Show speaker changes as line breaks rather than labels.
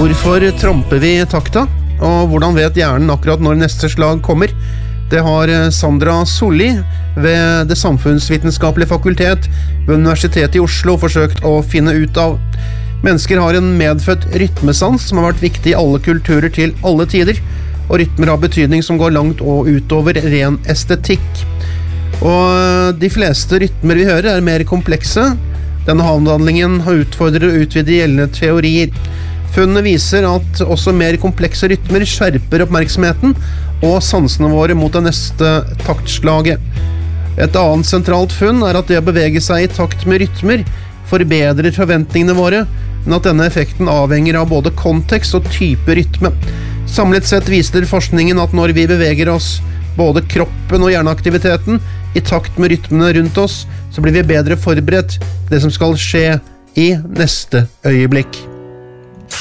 Hvorfor tramper vi takta? Og hvordan vet hjernen akkurat når neste slag kommer? Det har Sandra Solli ved Det samfunnsvitenskapelige fakultet ved Universitetet i Oslo forsøkt å finne ut av. Mennesker har en medfødt rytmesans som har vært viktig i alle kulturer til alle tider, og rytmer har betydning som går langt og utover ren estetikk. Og de fleste rytmer vi hører er mer komplekse. Denne avhandlingen har utfordret å utvide gjeldende teorier. Funnene viser at også mer komplekse rytmer skjerper oppmerksomheten og sansene våre mot det neste taktslaget. Et annet sentralt funn er at det å bevege seg i takt med rytmer forbedrer forventningene våre, men at denne effekten avhenger av både kontekst og type rytme. Samlet sett viser forskningen at når vi beveger oss, både kroppen og hjerneaktiviteten, i takt med rytmene rundt oss, så blir vi bedre forberedt det som skal skje i neste øyeblikk.